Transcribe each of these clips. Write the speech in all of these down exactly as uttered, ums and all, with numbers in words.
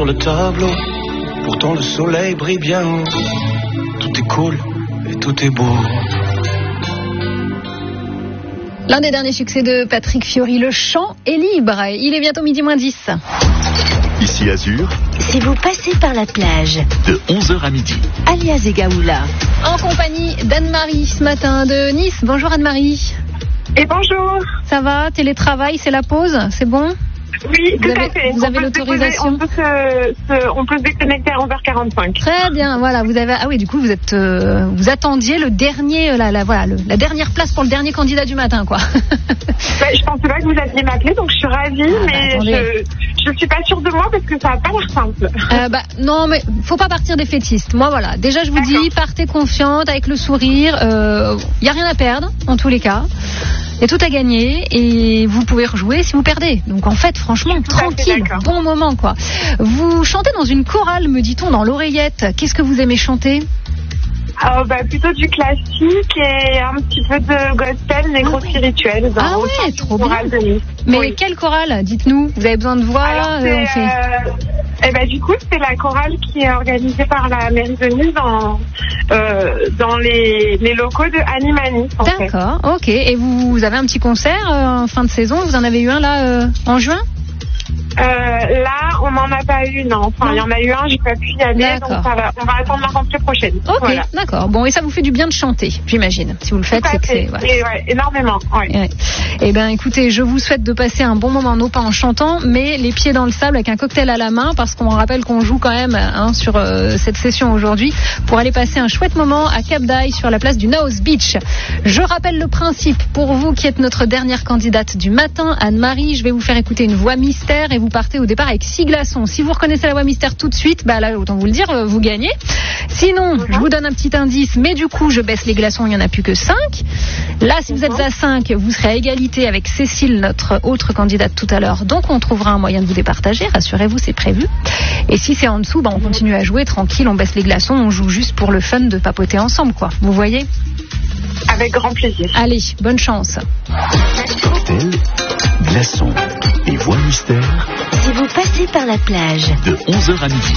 sur le tableau. Pourtant le soleil brille bien haut. Tout est cool et tout est beau. L'un des derniers succès de Patrick Fiori, le chant est libre. Il est bientôt midi moins dix. Ici Azur. Si vous passez par la plage. De onze heures à midi. Alias et Gaoula. En compagnie d'Anne-Marie ce matin de Nice. Bonjour Anne-Marie. Et bonjour. Ça va? Télétravail, c'est la pause? C'est bon? Oui, vous tout avez, à fait. Vous on avez l'autorisation? On peut se, se, on peut se déconnecter à onze heures quarante-cinq. Très bien, voilà. Vous avez, ah oui, du coup, vous êtes, euh, vous attendiez le dernier, la, la, voilà, le, la dernière place pour le dernier candidat du matin, quoi. Ben, je pensais pas que vous alliez m'appeler, donc je suis ravie, ah, mais bah, je, je suis pas sûre de moi parce que ça a pas l'air simple. Euh, bah, non, mais faut pas partir des fétistes. Moi, voilà. Déjà, je vous D'accord. dis, partez confiante, avec le sourire. Il euh, y a rien à perdre, en tous les cas. Il y a tout à gagner et vous pouvez rejouer si vous perdez. Donc en fait, franchement, tranquille, bon moment quoi. Vous chantez dans une chorale, me dit-on, dans l'oreillette. Qu'est-ce que vous aimez chanter? Oh, bah, plutôt du classique et un petit peu de gospel, négro-spirituel. Ah ouais, trop bien. Mais oui. Quelle chorale? Dites-nous, vous avez besoin de voix? Alors, c'est, fait... euh, eh ben, du coup, c'est la chorale qui est organisée par la mairie de Nice dans, euh, dans les, les locaux de Animani. D'accord, ok. Et vous, vous avez un petit concert euh, en fin de saison? Vous en avez eu un là euh, en juin? Euh, là, on n'en a pas eu, non. Enfin, il y en a eu un, j'ai pas pu y aller, donc ça va, on va attendre la rentrée prochaine. Ok, voilà. D'accord. Bon, et ça vous fait du bien de chanter, j'imagine. Si vous le faites, Tout à c'est que fait. c'est... Voilà. Et ouais, énormément, ouais. Ouais. Eh bien, écoutez, je vous souhaite de passer un bon moment, non pas en chantant, mais les pieds dans le sable avec un cocktail à la main, parce qu'on rappelle qu'on joue quand même hein, sur euh, cette session aujourd'hui, pour aller passer un chouette moment à Cap d'Aille, sur la place du Nose Beach. Je rappelle le principe, pour vous qui êtes notre dernière candidate du matin, Anne-Marie, je vais vous faire écouter une voix mystère et vous partez au départ avec six glaçons. Si vous reconnaissez la voix mystère tout de suite, bah là, autant vous le dire, vous gagnez. Sinon, je vous donne un petit indice, mais du coup, je baisse les glaçons, il n'y en a plus que cinq. Là, si vous êtes à cinq, vous serez à égalité avec Cécile, notre autre candidate tout à l'heure. Donc, on trouvera un moyen de vous départager. Rassurez-vous, c'est prévu. Et si c'est en dessous, bah, on continue à jouer tranquille, on baisse les glaçons, on joue juste pour le fun de papoter ensemble, quoi. Vous voyez ? Avec grand plaisir. Allez, bonne chance. Cocktail, glaçons et voix mystère. Si vous passez par la plage. De onze heures à midi.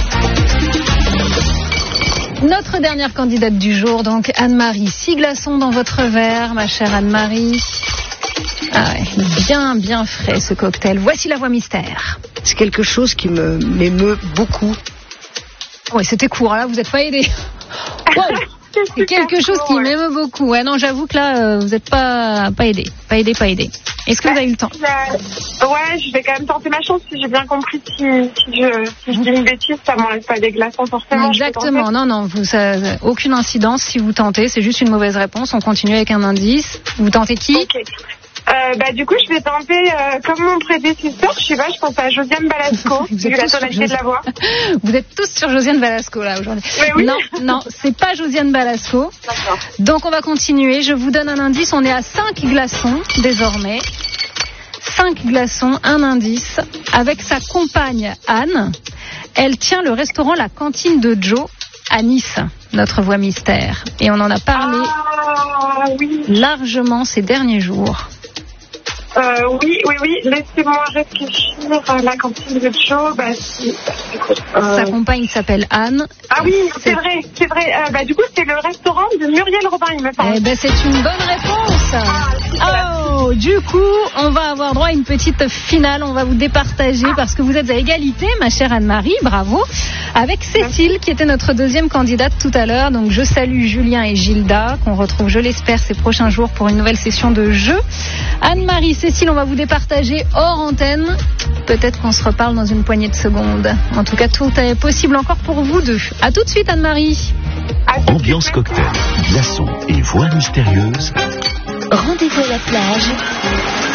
Notre dernière candidate du jour, donc Anne-Marie. Six glaçons dans votre verre, ma chère Anne-Marie. Ah ouais, bien, bien frais ce cocktail. Voici la voix mystère. C'est quelque chose qui me m'émeut beaucoup. Oui, c'était court, là, vous n'êtes pas aidé. Wow. C'est quelque chose qui m'émeut beaucoup. Ouais, non, j'avoue que là, euh, vous n'êtes pas, pas aidé. Pas aidé, pas aidé. Est-ce que vous avez eu le temps? Ouais, je vais quand même tenter ma chance si j'ai bien compris. Si, si, je, si je dis une bêtise, ça m'enlève pas des glaçons forcément. Exactement, non, non, vous, ça, aucune incidence si vous tentez. C'est juste une mauvaise réponse. On continue avec un indice. Vous tentez qui? Ok. Euh, bah, du coup, je vais tenter, euh, comme mon prédécesseur, je sais pas, je pense à Josiane Balasco, vu la tonalité de la voix. Vous êtes tous sur Josiane Balasco, là, aujourd'hui. Mais oui. Non, non, c'est pas Josiane Balasco. D'accord. Donc, on va continuer. Je vous donne un indice. On est à cinq glaçons, désormais. cinq glaçons, un indice. Avec sa compagne, Anne, elle tient le restaurant La Cantine de Joe, à Nice, notre voix mystère. Et on en a parlé ah, oui. largement ces derniers jours. Euh, oui, oui, oui, laissez-moi réfléchir. La cantine de Joe, bah, si, euh... sa compagne s'appelle Anne. Ah oui, c'est, c'est vrai, c'est vrai. Euh, bah, du coup, c'est le restaurant de Muriel Robin, il me semble. Eh ben, c'est une bonne réponse. Ah, oh, du coup, on va avoir droit à une petite finale. On va vous départager parce que vous êtes à égalité, ma chère Anne-Marie. Bravo. Avec Cécile, qui était notre deuxième candidate tout à l'heure. Donc, je salue Julien et Gilda, qu'on retrouve, je l'espère, ces prochains jours pour une nouvelle session de jeu. Anne-Marie, Cécile, on va vous départager hors antenne. Peut-être qu'on se reparle dans une poignée de secondes. En tout cas, tout est possible encore pour vous deux. À tout de suite, Anne-Marie. Ambiance cocktail, glaçons et voix mystérieuse. Rendez-vous à la plage